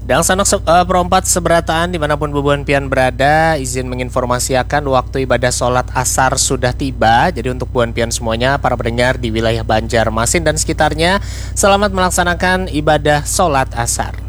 Dan sanak perompat seberataan dimanapun Bubuan Pian berada, izin menginformasikan waktu ibadah sholat asar sudah tiba. Jadi untuk Bubuan Pian semuanya, para pendengar di wilayah Banjarmasin dan sekitarnya, selamat melaksanakan ibadah sholat asar.